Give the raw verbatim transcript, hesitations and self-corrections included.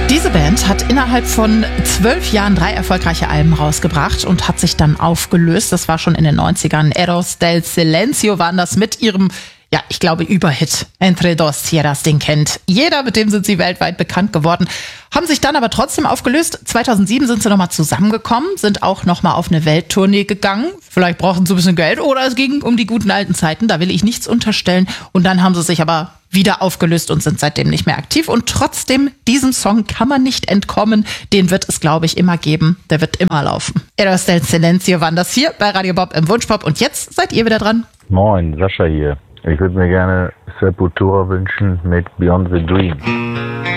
Diese Band hat innerhalb von zwölf Jahren drei erfolgreiche Alben rausgebracht und hat sich dann aufgelöst. Das war schon in den neunzigern. Eros del Silencio waren das mit ihrem, ja, ich glaube, Überhit. Entre dos Tierras, den kennt jeder, mit dem sind sie weltweit bekannt geworden. Haben sich dann aber trotzdem aufgelöst. zweitausendsieben sind sie nochmal zusammengekommen, sind auch nochmal auf eine Welttournee gegangen. Vielleicht brauchten sie ein bisschen Geld oder es ging um die guten alten Zeiten. Da will ich nichts unterstellen. Und dann haben sie sich aber wieder aufgelöst und sind seitdem nicht mehr aktiv. Und trotzdem, diesem Song kann man nicht entkommen. Den wird es, glaube ich, immer geben. Der wird immer laufen. Eros del Silencio waren das hier bei Radio Bob im Wunschpop. Und jetzt seid ihr wieder dran. Moin, Sascha hier. Ich würde mir gerne Sepultura wünschen mit Beyond the Dream.